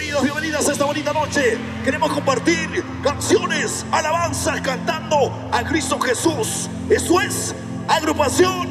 Bienvenidos, bienvenidas a esta bonita noche. Queremos compartir canciones, alabanzas, cantando a Cristo Jesús. Eso es agrupación